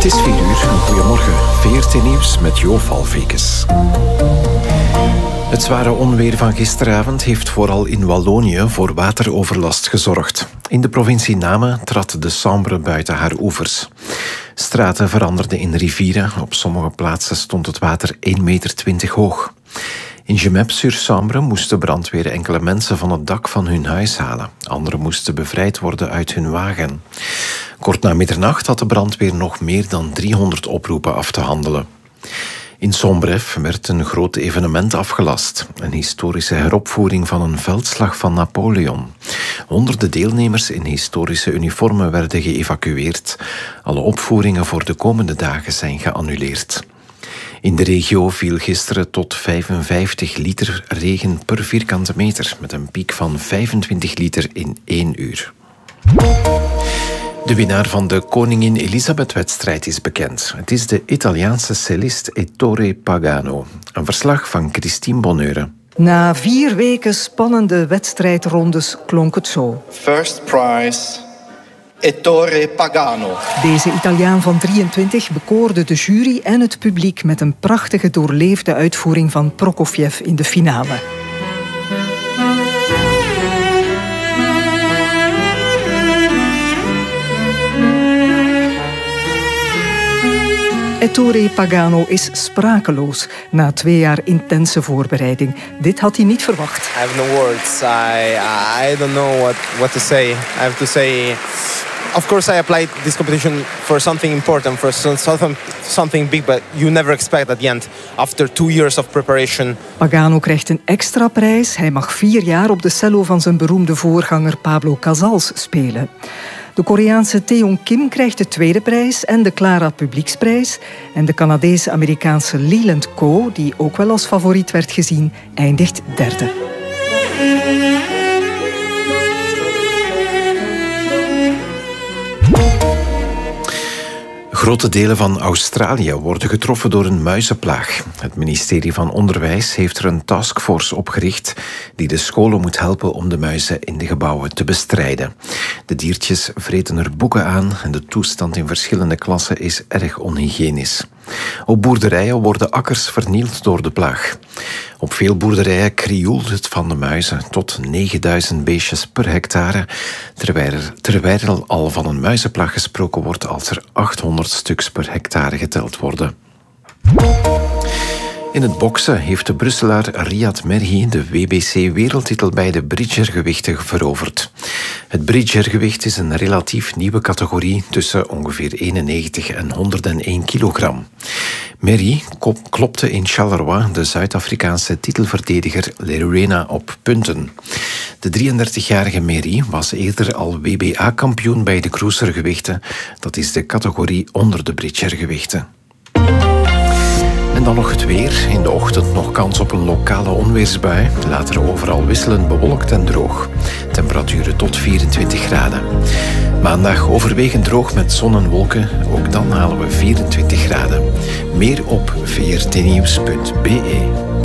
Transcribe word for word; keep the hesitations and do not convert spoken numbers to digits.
Het is vier uur. Goedemorgen. V R T Nieuws met Jo Valvekes. Het zware onweer van gisteravond heeft vooral in Wallonië voor wateroverlast gezorgd. In de provincie Namen trad de Sambre buiten haar oevers. Straten veranderden in rivieren. Op sommige plaatsen stond het water één meter twintig hoog. In Gemep-sur-Sambre moest de brandweer enkele mensen van het dak van hun huis halen. Anderen moesten bevrijd worden uit hun wagen. Kort na middernacht had de brandweer nog meer dan driehonderd oproepen af te handelen. In Sombref werd een groot evenement afgelast. Een historische heropvoering van een veldslag van Napoleon. Honderden deelnemers in historische uniformen werden geëvacueerd. Alle opvoeringen voor de komende dagen zijn geannuleerd. In de regio viel gisteren tot vijfenvijftig liter regen per vierkante meter, met een piek van vijfentwintig liter in één uur. De winnaar van de Koningin Elisabeth-wedstrijd is bekend. Het is de Italiaanse cellist Ettore Pagano. Een verslag van Christine Bonheure. Na vier weken spannende wedstrijdrondes klonk het zo. First prize, Ettore Pagano. Deze Italiaan van drieëntwintig bekoorde de jury en het publiek met een prachtige doorleefde uitvoering van Prokofjev in de finale. Ettore Pagano is sprakeloos na twee jaar intense voorbereiding. Dit had hij niet verwacht. I have no words. I I don't know what what to say. I have to say, of course, I applied this competition for something important, for something something big, but you never expect at the end, after two years of preparation. Pagano krijgt een extra prijs. Hij mag vier jaar op de cello van zijn beroemde voorganger Pablo Casals spelen. De Koreaanse Taehyung Kim krijgt de tweede prijs en de Clara Publieksprijs. En de Canadese-Amerikaanse Leland Ko, die ook wel als favoriet werd gezien, eindigt derde. Grote delen van Australië worden getroffen door een muizenplaag. Het ministerie van Onderwijs heeft er een taskforce opgericht die de scholen moet helpen om de muizen in de gebouwen te bestrijden. De diertjes vreten er boeken aan en de toestand in verschillende klassen is erg onhygiënisch. Op boerderijen worden akkers vernield door de plaag. Op veel boerderijen krioelt het van de muizen, tot negenduizend beestjes per hectare, terwijl er, terwijl er al van een muizenplaag gesproken wordt als er achthonderd stuks per hectare geteld worden. In het boksen heeft de Brusselaar Riyad Merhi de W B C-wereldtitel bij de bridgergewichten veroverd. Het bridgergewicht is een relatief nieuwe categorie tussen ongeveer eenennegentig en honderdéén kilogram. Merhi klopte in Charleroi de Zuid-Afrikaanse titelverdediger Lerena op punten. De drieëndertigjarige Merhi was eerder al W B A-kampioen bij de cruisergewichten. Dat is de categorie onder de bridgergewichten. En dan nog het weer. In de ochtend nog kans op een lokale onweersbui. Later overal wisselend bewolkt en droog. Temperaturen tot vierentwintig graden. Maandag overwegend droog met zon en wolken. Ook dan halen we vierentwintig graden. Meer op v r t nieuws punt b e.